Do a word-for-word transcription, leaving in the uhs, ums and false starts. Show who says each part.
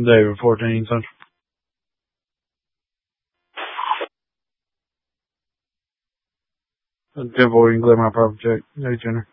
Speaker 1: David, fourteen Central. ten four, you can clear my property check. Hey, Jenner.